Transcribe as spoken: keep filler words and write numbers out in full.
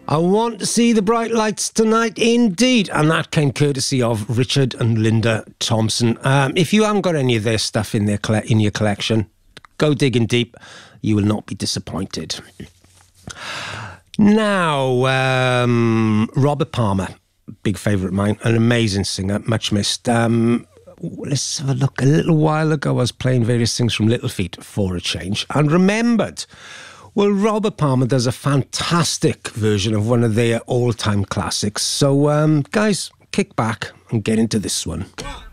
I want to see the bright lights tonight, indeed. And that came courtesy of Richard and Linda Thompson. Um, if you haven't got any of their stuff in their coll- in your collection, go digging deep. You will not be disappointed. Now, um, Robert Palmer, big favourite of mine, an amazing singer, much missed. Um, let's have a look. A little while ago, I was playing various things from Little Feat for a change and remembered, well, Robert Palmer does a fantastic version of one of their all-time classics. So, um, guys, kick back and get into this one. One.